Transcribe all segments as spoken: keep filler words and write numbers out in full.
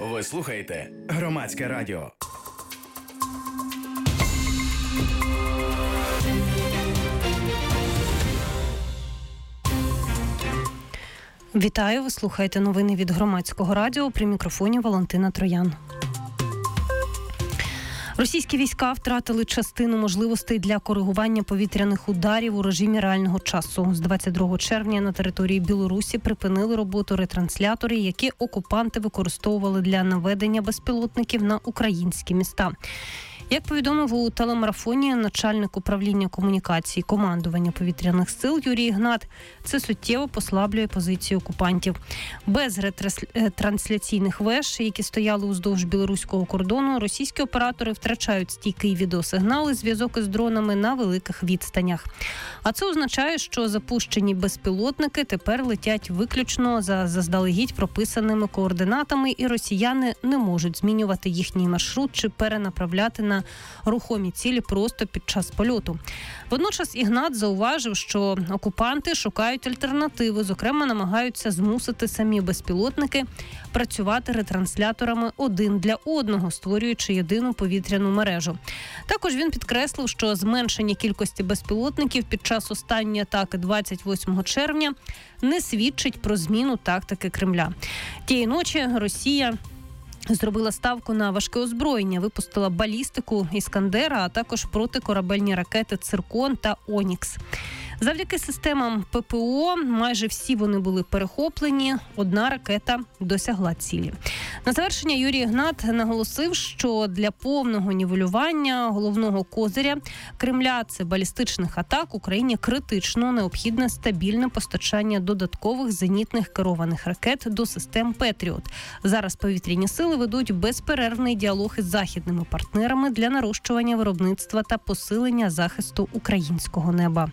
Ви слухаєте Громадське радіо. Вітаю, ви слухаєте новини від Громадського радіо. При мікрофоні Валентина Троян. Російські війська втратили частину можливостей для коригування повітряних ударів у режимі реального часу. З двадцять другого червня на території Білорусі припинили роботу ретранслятори, які окупанти використовували для наведення безпілотників на українські міста. Як повідомив у телемарафоні начальник управління комунікації командування повітряних сил Юрій Ігнат, це суттєво послаблює позиції окупантів. Без ретрансляційних веж, які стояли уздовж білоруського кордону, російські оператори втрачають стійкий відеосигнал і зв'язок із дронами на великих відстанях. А це означає, що запущені безпілотники тепер летять виключно за заздалегідь прописаними координатами, і росіяни не можуть змінювати їхній маршрут чи перенаправляти на рухомі цілі просто під час польоту. Водночас Ігнат зауважив, що окупанти шукають альтернативи, зокрема намагаються змусити самі безпілотники працювати ретрансляторами один для одного, створюючи єдину повітряну мережу. Також він підкреслив, що зменшення кількості безпілотників під час останньої атаки двадцять восьмого червня не свідчить про зміну тактики Кремля. Тієї ночі Росія зробила ставку на важке озброєння, випустила балістику «Іскандера», а також протикорабельні ракети «Циркон» та «Онікс». Завдяки системам ППО майже всі вони були перехоплені, одна ракета досягла цілі. На завершення Юрій Ігнат наголосив, що для повного нівелювання головного козиря Кремля – це балістичних атак, Україні критично необхідне стабільне постачання додаткових зенітних керованих ракет до систем «Петріот». Зараз повітряні сили ведуть безперервний діалог із західними партнерами для нарощування виробництва та посилення захисту українського неба.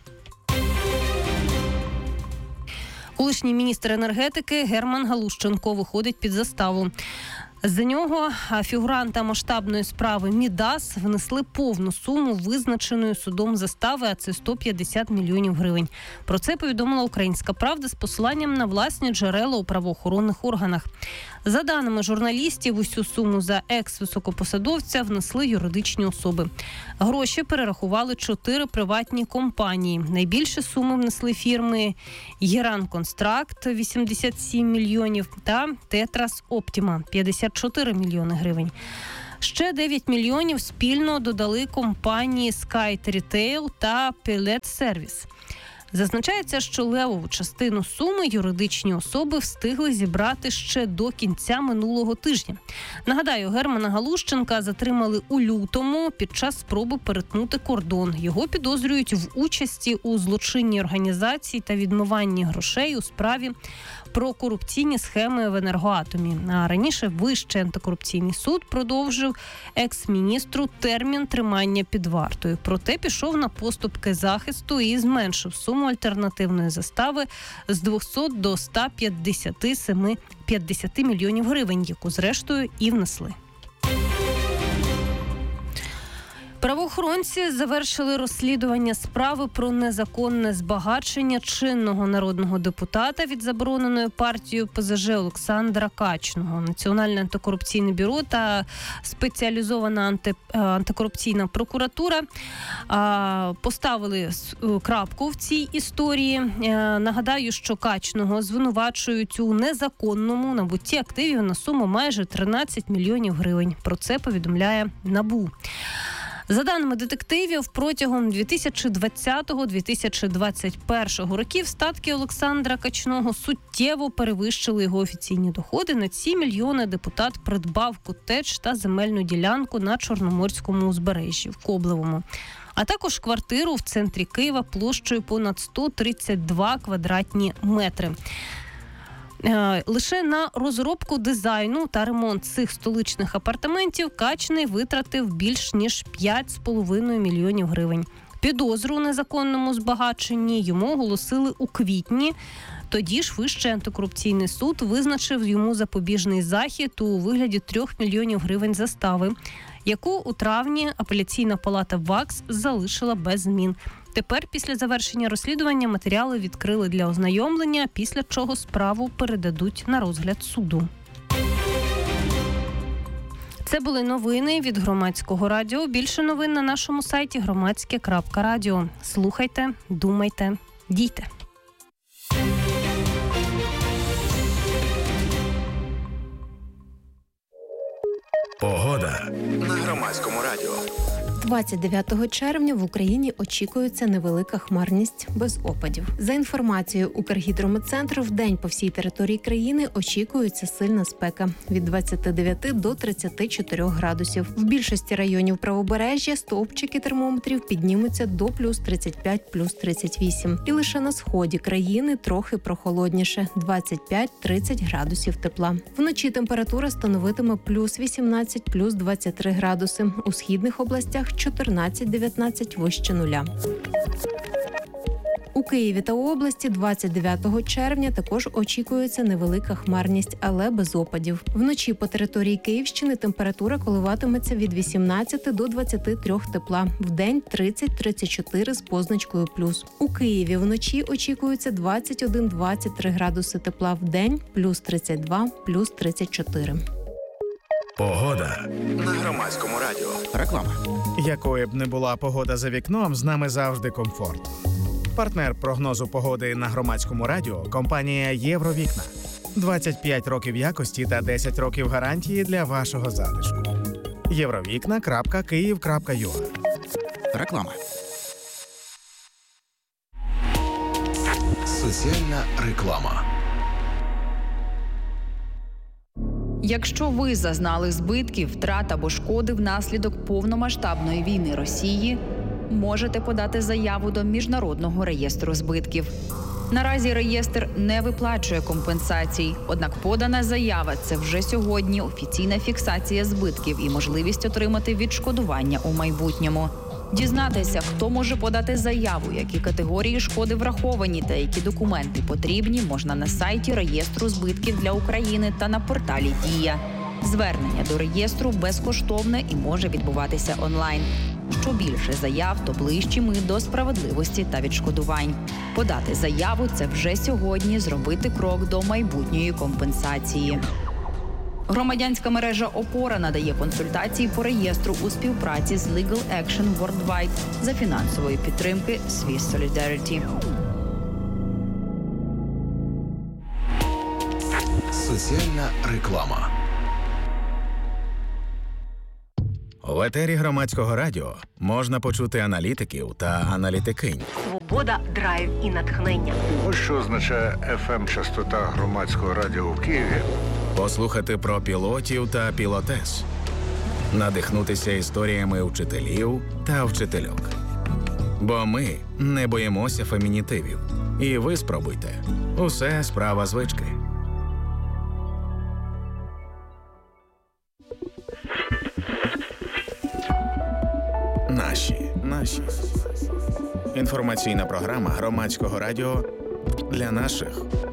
Колишній міністр енергетики Герман Галущенко виходить під заставу. За нього фігуранта масштабної справи Мідас внесли повну суму визначеної судом застави, а це сто п'ятдесят мільйонів гривень. Про це повідомила «Українська правда» з посиланням на власні джерела у правоохоронних органах. За даними журналістів, усю суму за екс-високопосадовця внесли юридичні особи. Гроші перерахували чотири приватні компанії. Найбільші суми внесли фірми «Геран Констракт» – вісімдесят сім мільйонів та «Тетрас Оптіма» – п'ятдесят чотири мільйони гривень. Ще дев'ять мільйонів спільно додали компанії Sky Retail та Pellet Service. Зазначається, що левову частину суми юридичні особи встигли зібрати ще до кінця минулого тижня. Нагадаю, Германа Галущенка затримали у лютому під час спроби перетнути кордон. Його підозрюють в участі у злочинній організації та відмиванні грошей у справі про корупційні схеми в енергоатомі. А раніше Вищий антикорупційний суд продовжив екс-міністру термін тримання під вартою. Проте пішов на поступки захисту і зменшив суму альтернативної застави з двохсот до ста п'ятдесяти семи мільйонів гривень, яку зрештою і внесли. Правоохоронці завершили розслідування справи про незаконне збагачення чинного народного депутата від забороненої партією ПЗЖ Олександра Качного. Національне антикорупційне бюро та спеціалізована анти... антикорупційна прокуратура а, поставили крапку в цій історії. А, нагадаю, що Качного звинувачують у незаконному набутті активів на суму майже тринадцять мільйонів гривень. Про це повідомляє НАБУ. За даними детективів, протягом дві тисячі двадцятого - дві тисячі двадцять першого років статки Олександра Качного суттєво перевищили його офіційні доходи. На ці мільйони депутат придбав котедж та земельну ділянку на Чорноморському узбережжі в Коблевому, а також квартиру в центрі Києва площею понад сто тридцять два квадратні метри. Лише на розробку дизайну та ремонт цих столичних апартаментів Качний витратив більш ніж п'ять з половиною мільйонів гривень. Підозру у незаконному збагаченні йому оголосили у квітні. Тоді ж Вищий антикорупційний суд визначив йому запобіжний захід у вигляді трьох мільйонів гривень застави, яку у травні апеляційна палата ВАКС залишила без змін. Тепер, після завершення розслідування, матеріали відкрили для ознайомлення, після чого справу передадуть на розгляд суду. Це були новини від Громадського радіо. Більше новин на нашому сайті громадське крапка радіо. Слухайте, думайте, дійте. Погода на Громадському радіо. двадцять дев'ятого червня в Україні очікується невелика хмарність без опадів. За інформацією Укргідрометцентру, в день по всій території країни очікується сильна спека – від двадцяти дев'яти до тридцяти чотирьох градусів. В більшості районів правобережжя стовпчики термометрів піднімуться до плюс тридцять п'ять, плюс тридцять вісім. І лише на сході країни трохи прохолодніше – двадцять п'ять - тридцять градусів тепла. Вночі температура становитиме плюс вісімнадцять, плюс двадцять три градуси. У східних областях чотирнадцять - дев'ятнадцять вище нуля. У Києві та області двадцять дев'ятого червня також очікується невелика хмарність, але без опадів. Вночі по території Київщини температура коливатиметься від вісімнадцяти до двадцяти трьох тепла. Вдень тридцять - тридцять чотири з позначкою плюс. У Києві вночі очікується двадцять один - двадцять три градуси тепла. Вдень плюс тридцять два, плюс тридцять чотири. Погода на Громадському радіо. Реклама. Якою б не була погода за вікном, з нами завжди комфорт. Партнер прогнозу погоди на Громадському радіо – компанія «Євровікна». двадцять п'ять років якості та десять років гарантії для вашого затишку. євровікна крапка київ крапка ю а. Реклама. Соціальна реклама. Якщо ви зазнали збитків, втрат або шкоди внаслідок повномасштабної війни Росії, можете подати заяву до Міжнародного реєстру збитків. Наразі реєстр не виплачує компенсацій, однак подана заява – це вже сьогодні офіційна фіксація збитків і можливість отримати відшкодування у майбутньому. Дізнатися, хто може подати заяву, які категорії шкоди враховані та які документи потрібні, можна на сайті реєстру збитків для України та на порталі «Дія». Звернення до реєстру безкоштовне і може відбуватися онлайн. Що більше заяв, то ближчі ми до справедливості та відшкодувань. Подати заяву – це вже сьогодні зробити крок до майбутньої компенсації. Громадянська мережа «Опора» надає консультації по реєстру у співпраці з Legal Action Worldwide за фінансової підтримки Swiss Solidarity. Соціальна реклама. В етері Громадського радіо можна почути аналітиків та аналітикинь. Свобода, драйв і натхнення. Ось що означає еф ем-частота Громадського радіо в Києві. Послухати про пілотів та пілотес. Надихнутися історіями вчителів та вчительок. Бо ми не боїмося фемінітивів. І ви спробуйте. Усе справа звички. Наші. Наші. Інформаційна програма Громадського радіо для наших.